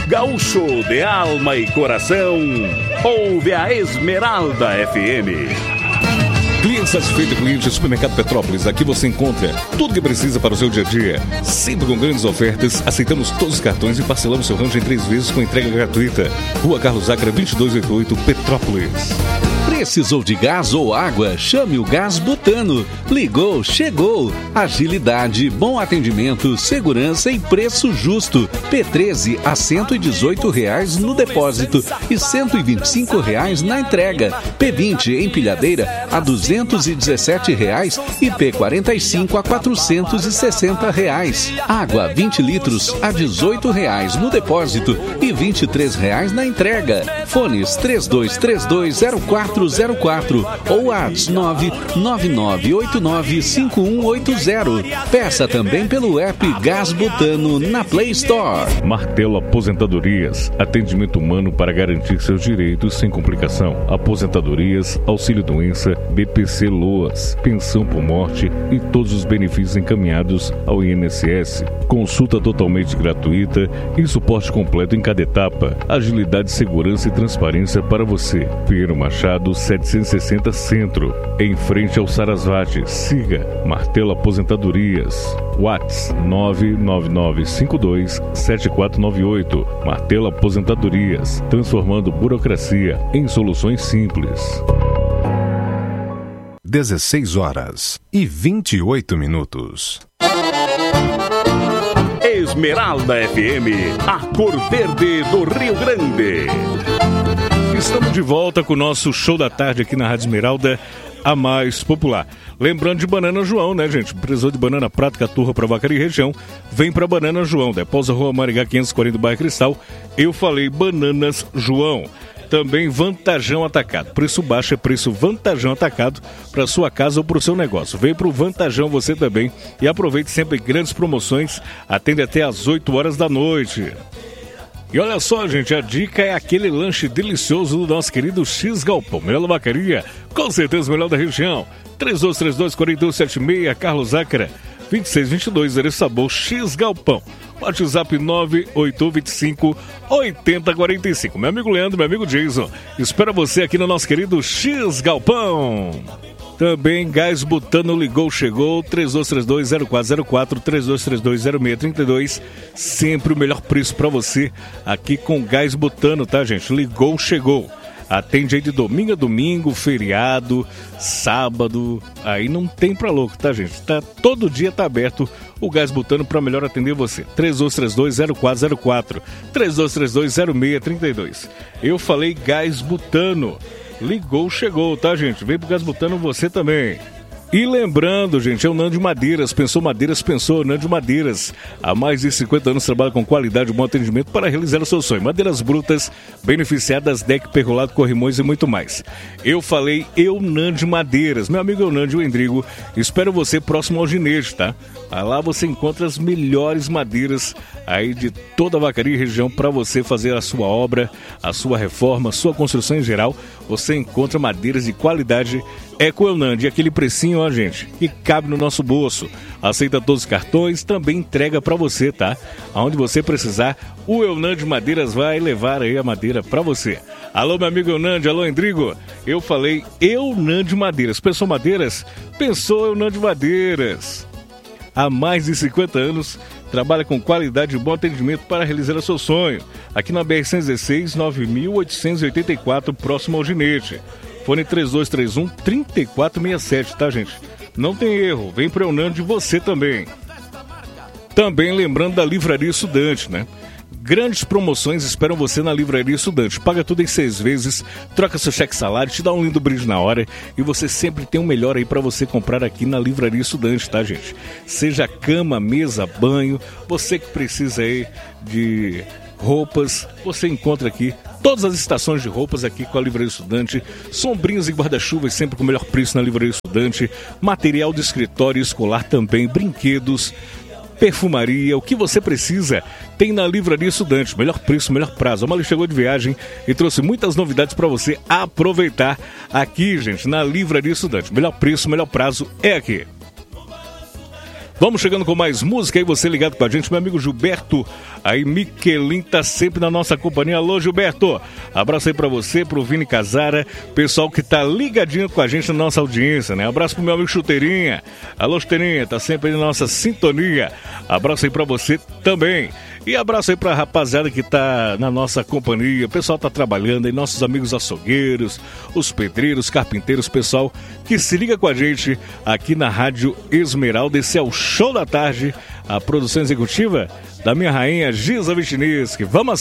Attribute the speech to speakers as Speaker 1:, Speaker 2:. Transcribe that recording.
Speaker 1: Gaúcho de alma e coração, ouve a Esmeralda FM.
Speaker 2: Cliente satisfeito, cliente Supermercado Petrópolis. Aqui você encontra tudo que precisa para o seu dia a dia. Sempre com grandes ofertas, aceitamos todos os cartões e parcelamos seu rancho em 3 vezes com entrega gratuita. Rua Carlos Zacra, 2288, Petrópolis.
Speaker 3: Precisou de gás ou água? Chame o Gás Butano. Ligou, chegou. Agilidade, bom atendimento, segurança e preço justo. P13 a R$118 no depósito e R$125 na entrega. P20 empilhadeira a R$217 e P45 a R$460. Água 20 litros a R$18 no depósito e R$23 na entrega. Fones 32320404 ou ADS 999895180. Peça também pelo app Gás Butano na Play Store.
Speaker 2: Martelo Aposentadorias, atendimento humano para garantir seus direitos sem complicação. Aposentadorias, auxílio-doença, BPC Loas, pensão por morte e todos os benefícios encaminhados ao INSS. Consulta totalmente gratuita e suporte completo em cada etapa. Agilidade, segurança e transparência para você. Pinheiro Machado 760 Centro, em frente ao Sarasvati. Siga Martelo Aposentadorias. WhatsApp 999527498. Martelo Aposentadorias, transformando burocracia em soluções simples.
Speaker 4: 16h28.
Speaker 1: Esmeralda FM, a cor verde do Rio Grande.
Speaker 2: Estamos de volta com o nosso show da tarde aqui na Rádio Esmeralda, a mais popular. Lembrando de Banana João, né, gente? Precisou de banana prata, caturra para Vacaria e região, vem para Banana João. Depósito Rua Maringá 540 do bairro Cristal. Eu falei Bananas João. Também Vantajão Atacado. Preço baixo é preço Vantajão Atacado para sua casa ou para o seu negócio. Vem para o Vantajão você também e aproveite sempre grandes promoções. Atende até às 8 horas da noite. E olha só, gente, a dica é aquele lanche delicioso do nosso querido X Galpão. Melhor da Vacaria, com certeza melhor da região. 3232-4276, Carlos Zacra, 2622, Endereço Sabor, X Galpão. WhatsApp 98125-8045. Meu amigo Leandro, meu amigo Jason, espera você aqui no nosso querido X Galpão. Também Gás Butano ligou, chegou, 3232-0404, 3232-0632. Sempre o melhor preço para você aqui com Gás Butano, tá, gente? Ligou, chegou. Atende aí de domingo a domingo, feriado, sábado. Aí não tem pra louco, tá, gente? Todo dia tá aberto o Gás Butano para melhor atender você. 3232-0404, 3232-0632. Eu falei Gás Butano. Ligou, chegou, tá, gente? Vem pro Gás Butano você também. E lembrando, gente, é o Nando Madeiras. Pensou Madeiras, pensou Nando Madeiras. Há mais de 50 anos trabalha com qualidade e bom atendimento para realizar o seu sonho. Madeiras brutas, beneficiadas, deck, pergolado, corrimões e muito mais. Eu falei Nando Madeiras. Meu amigo Nando Endrigo, espero você próximo ao Ginejo, tá? Lá você encontra as melhores madeiras aí de toda a Vacaria e região para você fazer a sua obra, a sua reforma, a sua construção em geral. Você encontra madeiras de qualidade. É com o Elnand, e aquele precinho, ó, gente, que cabe no nosso bolso. Aceita todos os cartões, também entrega pra você, tá? Aonde você precisar, o Elnand Madeiras vai levar aí a madeira pra você. Alô, meu amigo Elnand, alô, Endrigo. Eu falei Elnand Madeiras. Pensou Madeiras? Pensou Elnand Madeiras. Há mais de 50 anos, trabalha com qualidade e bom atendimento para realizar o seu sonho. Aqui na BR-116, 9884, próximo ao Ginete. Fone 3231-3467, tá, gente? Não tem erro, vem pro Elnand de você também. Também lembrando da Livraria Estudante, né? Grandes promoções esperam você na Livraria Estudante. Paga tudo em 6 vezes, troca seu cheque salário, te dá um lindo brinde na hora e você sempre tem um melhor aí para você comprar aqui na Livraria Estudante, tá, gente? Seja cama, mesa, banho, você que precisa aí de roupas, você encontra aqui todas as estações de roupas aqui com a Livraria Estudante, sombrinhas e guarda-chuvas sempre com o melhor preço na Livraria Estudante, material de escritório escolar também, brinquedos, perfumaria, o que você precisa tem na Livraria Estudante. Melhor preço, melhor prazo. A Mali chegou de viagem e trouxe muitas novidades para você aproveitar aqui, gente, na Livraria Estudante. Melhor preço, melhor prazo é aqui. Vamos chegando com mais música aí, você ligado com a gente, meu amigo Gilberto, aí Miquelin tá sempre na nossa companhia. Alô, Gilberto, abraço aí pra você, pro Vini Casara, pessoal que tá ligadinho com a gente na nossa audiência, né? Abraço pro meu amigo Chuteirinha. Alô, Chuteirinha, tá sempre aí na nossa sintonia. Abraço aí pra você também. E abraço aí pra rapaziada que tá na nossa companhia, o pessoal tá trabalhando aí, nossos amigos açougueiros, os pedreiros, carpinteiros, pessoal que se liga com a gente aqui na Rádio Esmeralda. Esse é o Show da Tarde, a produção executiva da minha rainha Giza Vichniski. Vamos